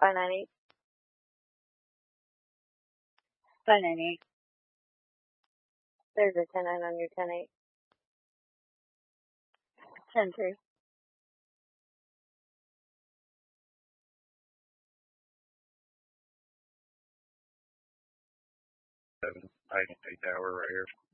598. 598. There's a 10-9 on your 10-8. 10-3. I can take tower right here.